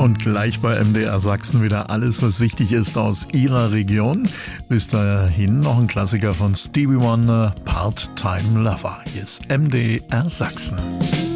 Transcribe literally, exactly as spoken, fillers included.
Und gleich bei M D R Sachsen wieder alles, was wichtig ist aus Ihrer Region. Bis dahin noch ein Klassiker von Stevie Wonder, Part-Time Lover. Hier ist M D R Sachsen.